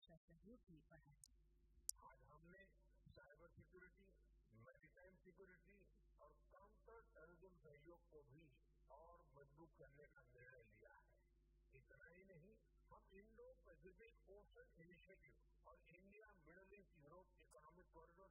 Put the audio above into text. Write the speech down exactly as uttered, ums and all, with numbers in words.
सुरक्षा सहयोग भी बढ़ाया। आज हमने साइबर सिक्योरिटी, मैरीटाइम सिक्योरिटी और काउंटर टेररिज्म सहयोग को भी और मजबूत करने का निर्णय लिया है। इतना ही नहीं, हम इंडो पैसिफिक ओशन इनिशिएटिव और India middle east Europe economic corridor